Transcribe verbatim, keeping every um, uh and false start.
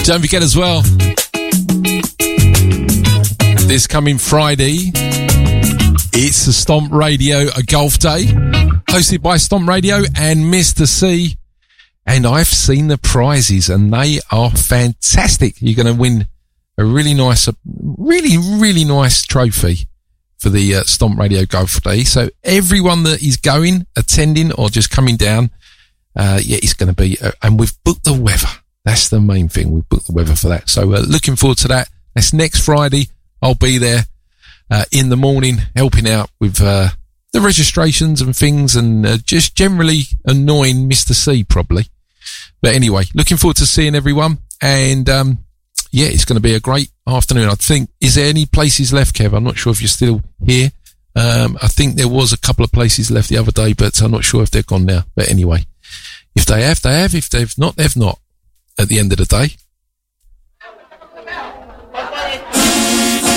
Don't forget as well, this coming Friday, it's the Stomp Radio a Golf Day, hosted by Stomp Radio and Mister C. And I've seen the prizes, and they are fantastic. You're going to win a really nice, really, really nice trophy for the uh, Stomp Radio Golf Day. So everyone that is going, attending, or just coming down, uh, yeah, it's going to be, uh, and we've booked the weather. That's the main thing. We've booked the weather for that. So uh, looking forward to that. That's next Friday. I'll be there uh, in the morning helping out with uh, the registrations and things, and uh, just generally annoying Mister C probably. But anyway, looking forward to seeing everyone. And um, yeah, it's going to be a great afternoon. I think, is there any places left, Kev? I'm not sure if you're still here. Um, I think there was a couple of places left the other day, but I'm not sure if they're gone now. But anyway, if they have, they have. If they've not, they've not. At the end of the day,